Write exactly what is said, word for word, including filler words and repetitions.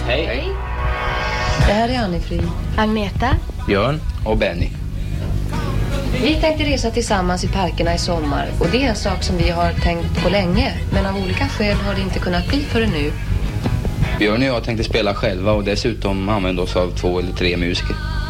Hej. Hej. Det här är Annie-Frid. Agneta. Björn och Benny. Vi tänkte resa tillsammans i parkerna i sommar. Och det är en sak som vi har tänkt på länge. Men av olika skäl har det inte kunnat bli förrän nu. Björn och jag tänkte spela själva och dessutom använda oss av två eller tre musiker.